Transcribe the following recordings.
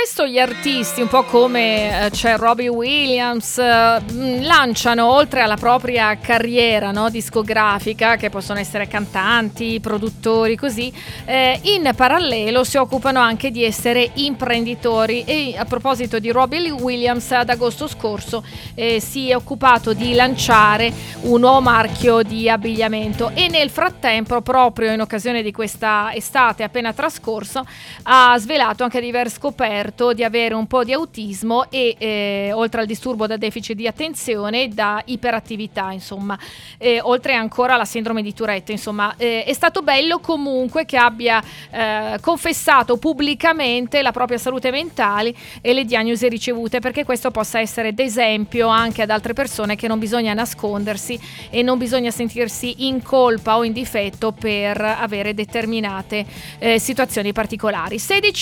spesso gli artisti, un po' come c'è Robbie Williams, lanciano oltre alla propria carriera, no, discografica, che possono essere cantanti, produttori, così, in parallelo si occupano anche di essere imprenditori. E a proposito di Robbie Williams, ad agosto scorso si è occupato di lanciare un nuovo marchio di abbigliamento, e nel frattempo, proprio in occasione di questa estate appena trascorso, ha svelato anche di aver scoperto di avere un po' di autismo e oltre al disturbo da deficit di attenzione, da iperattività, insomma, oltre ancora alla sindrome di Tourette. Insomma, è stato bello comunque che abbia confessato pubblicamente la propria salute mentale e le diagnosi ricevute, perché questo possa essere d'esempio anche ad altre persone, che non bisogna nascondersi e non bisogna sentirsi in colpa o in difetto per avere determinate situazioni particolari.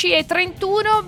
16:31,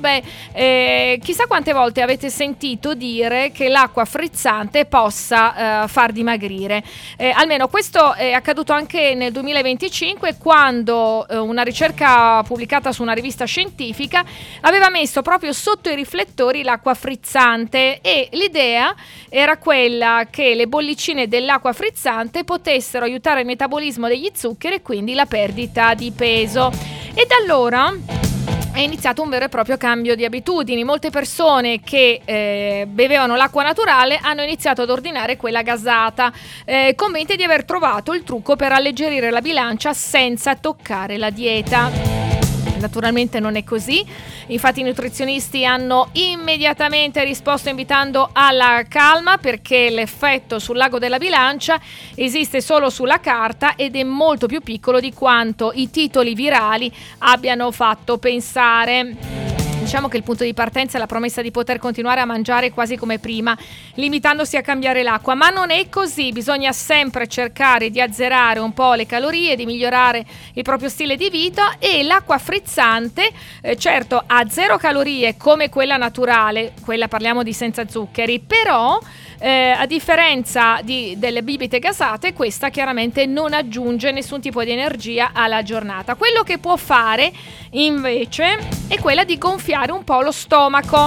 chissà quante volte avete sentito dire che l'acqua frizzante possa far dimagrire. Almeno questo è accaduto anche nel 2025, quando una ricerca pubblicata su una rivista scientifica aveva messo proprio sotto i riflettori l'acqua frizzante, e l'idea era quella che le bollicine dell'acqua frizzante potessero aiutare il metabolismo degli zuccheri e quindi la perdita di peso. E da allora è iniziato un vero e proprio cambio di abitudini. Molte persone che bevevano l'acqua naturale hanno iniziato ad ordinare quella gasata, convinte di aver trovato il trucco per alleggerire la bilancia senza toccare la dieta. Naturalmente non è così, infatti i nutrizionisti hanno immediatamente risposto invitando alla calma, perché l'effetto sul lago della bilancia esiste solo sulla carta ed è molto più piccolo di quanto i titoli virali abbiano fatto pensare. Diciamo che il punto di partenza è la promessa di poter continuare a mangiare quasi come prima, limitandosi a cambiare l'acqua, ma non è così. Bisogna sempre cercare di azzerare un po' le calorie, di migliorare il proprio stile di vita, e l'acqua frizzante, certo, ha 0 calorie come quella naturale, quella parliamo di senza zuccheri, però a differenza delle bibite gasate, questa chiaramente non aggiunge nessun tipo di energia alla giornata. Quello che può fare invece è quella di gonfiare un po' lo stomaco,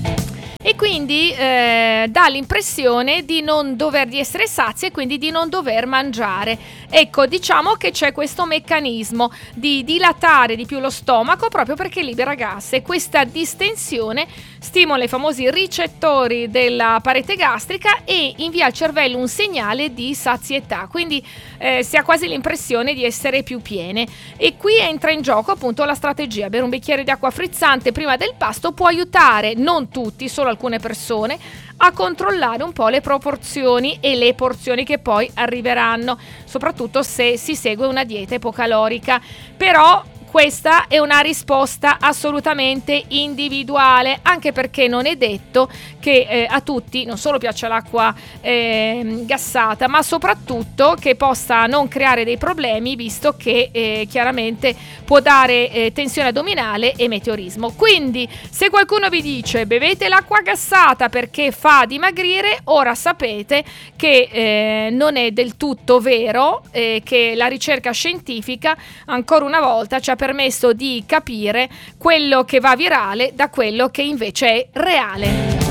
e quindi dà l'impressione di essere sazi e quindi di non dover mangiare. Ecco, diciamo che c'è questo meccanismo di dilatare di più lo stomaco, proprio perché libera gas, e questa distensione stimola i famosi ricettori della parete gastrica e invia al cervello un segnale di sazietà, quindi si ha quasi l'impressione di essere più piene. E qui entra in gioco appunto la strategia. Bere un bicchiere di acqua frizzante prima del pasto può aiutare, non tutti, solo alcune persone, a controllare un po' le proporzioni e le porzioni che poi arriveranno, soprattutto se si segue una dieta ipocalorica. Però questa è una risposta assolutamente individuale, anche perché non è detto che a tutti non solo piaccia l'acqua gassata, ma soprattutto che possa non creare dei problemi, visto che chiaramente può dare tensione addominale e meteorismo. Quindi, se qualcuno vi dice bevete l'acqua gassata perché fa dimagrire, ora sapete che non è del tutto vero, che la ricerca scientifica ancora una volta ci ha permesso di capire quello che va virale da quello che invece è reale.